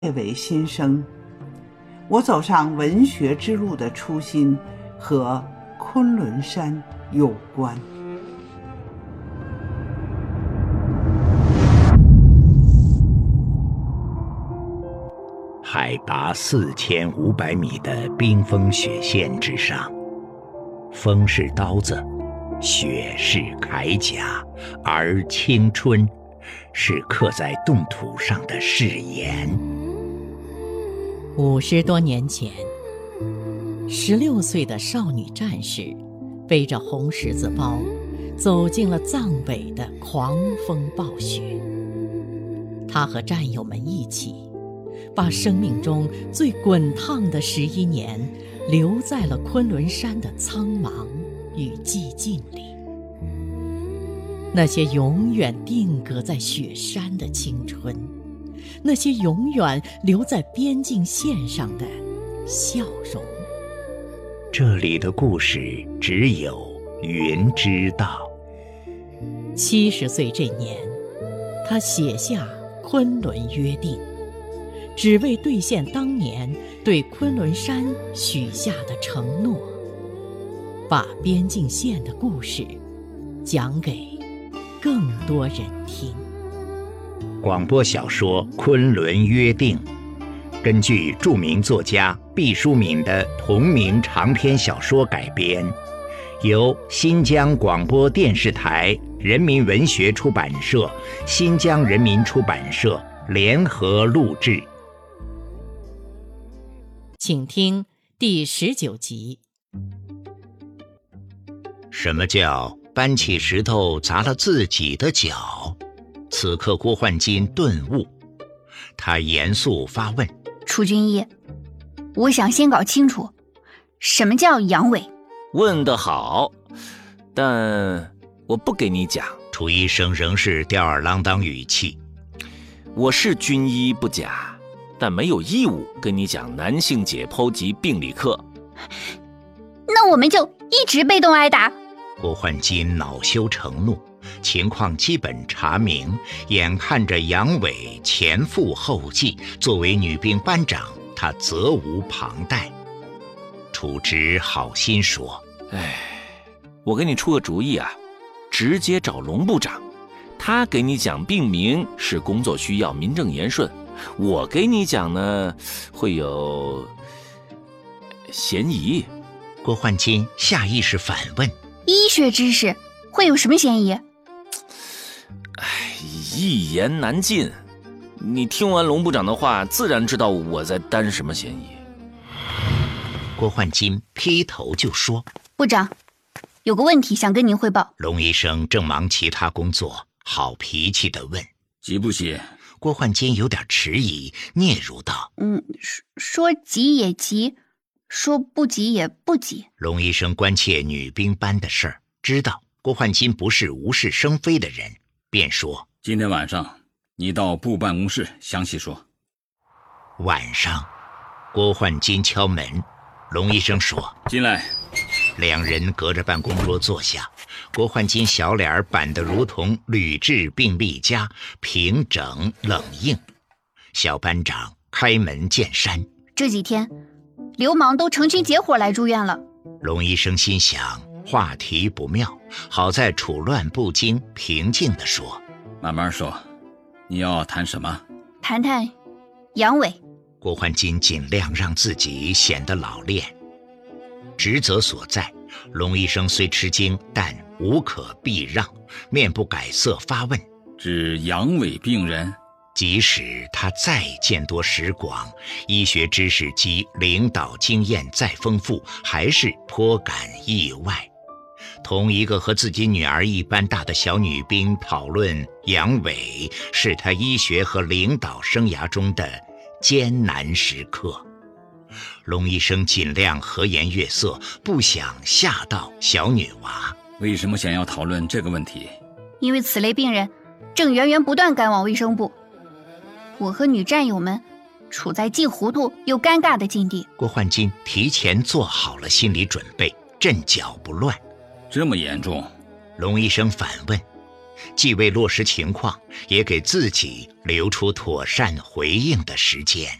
蔚为新生。我走上文学之路的初心和昆仑山有关。 海拔4500米的冰封雪线之上，风是刀子，雪是铠甲，而青春是刻在冻土上的誓言。 50多年前，16岁的少女战士背着红十字包，走进了藏北的狂风暴雪。她和战友们一起，把生命中最滚烫的11年留在了昆仑山的苍茫与寂静里。那些永远定格在雪山的青春，那些永远留在边境线上的笑容。 这里的故事只有云知道。 70岁这年，他写下《昆仑约定》，只为兑现当年对昆仑山许下的承诺，把边境线的故事讲给更多人听。 广播小说《昆仑约定》根据著名作家毕淑敏的同名长篇小说改编，由新疆广播电视台人民文学出版社、新疆人民出版社联合录制。 请听第19集。 什么叫搬起石头砸了自己的脚？此刻郭焕金顿悟，他严肃发问： 楚军医，我想先搞清楚什么叫阳痿。 问得好，但我不给你讲。 楚医生仍是吊儿郎当语气： 我是军医不假，但没有义务跟你讲男性解剖及病理课。 那我们就一直被动挨打。 郭焕金恼羞成怒，情况基本查明，眼看着杨伟前赴后继，作为女兵班长，他责无旁贷。楚之好心说： 我给你出个主意啊，直接找龙部长，他给你讲病名是工作需要，名正言顺。我给你讲呢，会有嫌疑。 郭焕金下意识反问： 医学知识会有什么嫌疑？ 一言难尽。你听完龙部长的话，自然知道我在担什么嫌疑。 郭焕金劈头就说： 部长，有个问题想跟您汇报。 龙医生正忙其他工作，好脾气地问： 急不急？ 郭焕金有点迟疑，嗫嚅道： 说急也急，说不急也不急。 龙医生关切女兵班的事儿，知道郭焕金不是无事生非的人，便说： 今天晚上你到部办公室详细说。 晚上，郭焕金敲门，龙医生说： 进来。 两人隔着办公桌坐下，郭焕金小脸板得如同铝制病历家，平整冷硬。小班长开门见山： 这几天流氓都成群结伙来住院了。 龙医生心想话题不妙，好在处乱不惊，平静地说： 慢慢说，你要谈什么？ 谈谈阳痿。 郭焕金尽量让自己显得老练。职责所在，龙医生虽吃惊，但无可避让，面不改色发问： 指阳痿病人？ 即使他再见多识广，医学知识及领导经验再丰富，还是颇感意外。同一个和自己女儿一般大的小女兵讨论阳痿，是他医学和领导生涯中的艰难时刻。龙医生尽量和颜悦色，不想吓到小女娃。 为什么想要讨论这个问题？ 因为此类病人正源源不断赶往卫生部，我和女战友们处在既糊涂又尴尬的境地。 郭焕金提前做好了心理准备，阵脚不乱。 这么严重？ 龙医生反问： 既为落实情况，也给自己留出妥善回应的时间。